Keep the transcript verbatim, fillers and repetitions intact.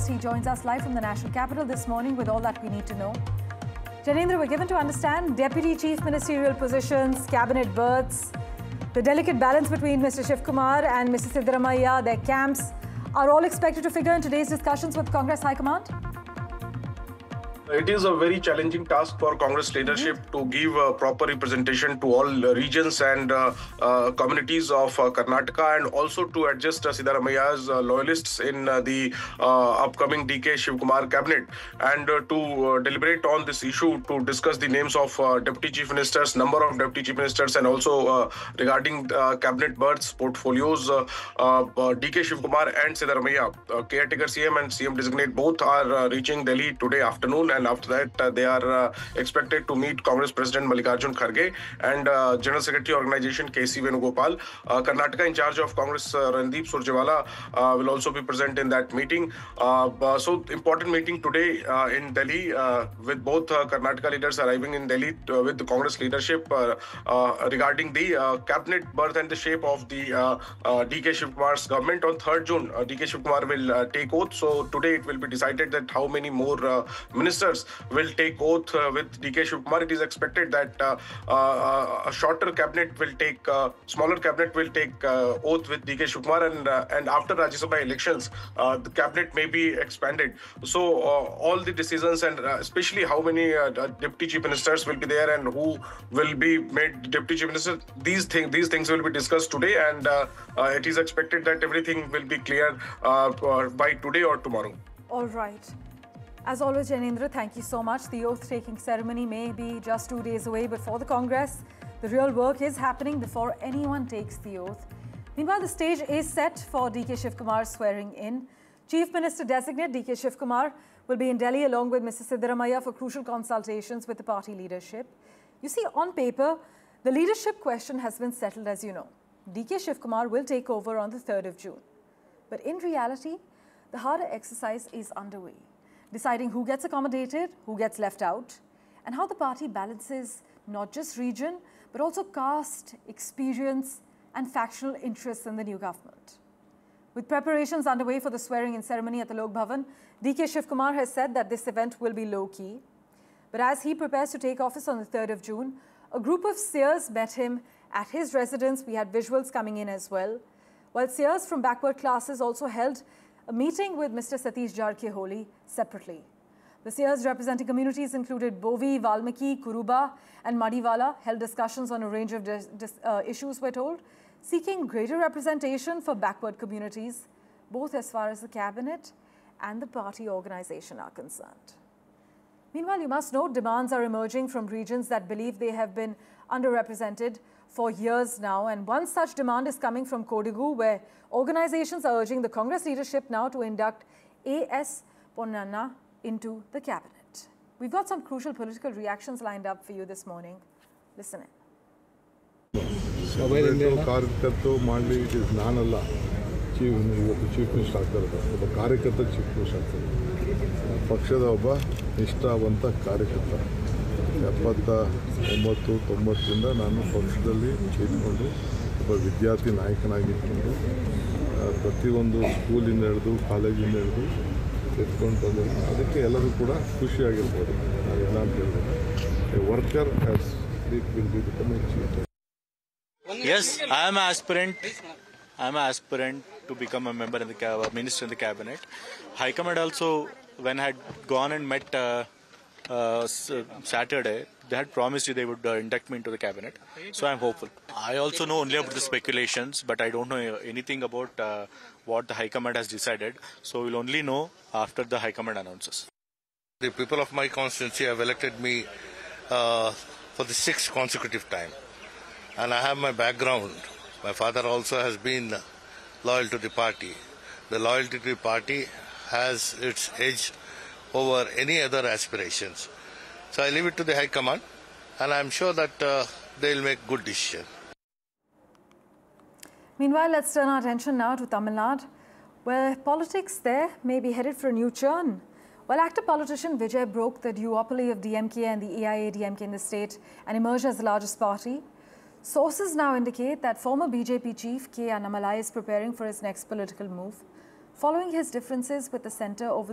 He joins us live from the National Capital this morning with all that we need to know. Janendra, we're given to understand Deputy Chief Ministerial positions, cabinet berths, the delicate balance between Mister Shiv Kumar and Mister Siddaramaiah, their camps, are all expected to figure in today's discussions with Congress High Command? It is a very challenging task for Congress leadership mm-hmm. to give a proper representation to all regions and uh, uh, communities of uh, Karnataka, and also to adjust uh, Siddaramaiah's uh, loyalists in uh, the uh, upcoming D K Shiv Kumar cabinet, and uh, to uh, deliberate on this issue, to discuss the names of uh, deputy chief ministers, number of deputy chief ministers, and also uh, regarding uh, cabinet berths, portfolios. Uh, uh, D K Shiv Kumar and Siddaramaiah, uh, caretaker C M and C M designate, both are uh, reaching Delhi today afternoon. And after that, uh, they are uh, expected to meet Congress President Mallikarjun Kharge and uh, General Secretary Organization K C Venugopal. Uh, Karnataka in charge of Congress uh, Randeep Surjewala uh, will also be present in that meeting. Uh, uh, so important meeting today uh, in Delhi uh, with both uh, Karnataka leaders arriving in Delhi uh, with the Congress leadership uh, uh, regarding the uh, cabinet berth and the shape of the uh, uh, D K Shiv Kumar's government. On third June, uh, D K Shiv Kumar will uh, take oath. So today it will be decided that how many more uh, ministers will take oath uh, with D K Shiv Kumar. It is expected that uh, uh, a shorter cabinet will take, uh, smaller cabinet will take uh, oath with D K Shiv Kumar, and uh, and after Rajya Sabha elections, uh, the cabinet may be expanded. So uh, all the decisions, and uh, especially how many uh, deputy chief ministers will be there and who will be made deputy chief minister, these things these things will be discussed today, and uh, uh, it is expected that everything will be clear uh, by today or tomorrow. All right. As always, Janendra, thank you so much. The oath-taking ceremony may be just two days away before the Congress. The real work is happening before anyone takes the oath. Meanwhile, the stage is set for D K Shiv Kumar's swearing in. Chief Minister designate D K Shiv Kumar will be in Delhi along with Mister Siddaramaiah for crucial consultations with the party leadership. You see, on paper, the leadership question has been settled, as you know. D K Shiv Kumar will take over on the third of June. But in reality, the harder exercise is underway, deciding who gets accommodated, who gets left out, and how the party balances not just region, but also caste, experience, and factional interests in the new government. With preparations underway for the swearing-in ceremony at the Lok Bhavan, D K Shiv Kumar has said that this event will be low-key. But as he prepares to take office on the third of June, a group of seers met him at his residence. We had visuals coming in as well. While seers from backward classes also held a meeting with Mister Satish Jarkeholi separately. The seers representing communities included Bovi, Valmiki, Kuruba and Madiwala held discussions on a range of uh, issues, we're told, seeking greater representation for backward communities, both as far as the cabinet and the party organization are concerned. Meanwhile, you must note demands are emerging from regions that believe they have been underrepresented for years now, and one such demand is coming from Kodagu, where organizations are urging the Congress leadership now to induct A S Ponnanna into the cabinet. We've got some crucial political reactions lined up for you this morning. Listen in. It is Nanala, chief chief minister agtare. Karyakarta chief minister agtare. Pakshada obba nishtavanta ಕಾರ್ಯಕರ್ತ. ಎಪ್ಪತ್ತ ಒಂಬತ್ತು ತೊಂಬತ್ತರಿಂದ ನಾನು ಪಕ್ಷದಲ್ಲಿ ಇದ್ಕೊಂಡು ಒಬ್ಬ ವಿದ್ಯಾರ್ಥಿ ನಾಯಕನಾಗಿದ್ಕೊಂಡು ಪ್ರತಿಯೊಂದು ಸ್ಕೂಲಿಂದ ಹಿಡಿದು ಕಾಲೇಜಿಂದ ಹಿಡಿದು ಎತ್ಕೊಂಡು ಬಂದಿದ್ದೀನಿ. ಅದಕ್ಕೆ ಎಲ್ಲರೂ ಕೂಡ ಖುಷಿಯಾಗಿರ್ಬೋದು. ನಾವೆಲ್ಲ ಅಂತ ಹೇಳಿದ್ರೆ worker has will be becoming chief. Yes, I am an aspirant. I am an aspirant to become a member in the minister in the cabinet. High Command also, when I had gone and met uh, uh, Saturday, they had promised you they would uh, induct me into the cabinet. So I am hopeful. I also know only about the speculations, but I don't know anything about uh, what the High Command has decided. So we'll only know after the High Command announces. The people of my constituency have elected me uh, for the sixth consecutive time. And I have my background. My father also has been loyal to the party. The loyalty to the party has its edge over any other aspirations. So I leave it to the High Command, and I am sure that uh, they will make good decision. Meanwhile, let's turn our attention now to Tamil Nadu, where politics there may be headed for a new churn. While actor politician Vijay broke the duopoly of D M K and the A I A D M K in the state and emerged as the largest party, sources now indicate that former B J P chief K. Annamalai is preparing for his next political move, following his differences with the centre over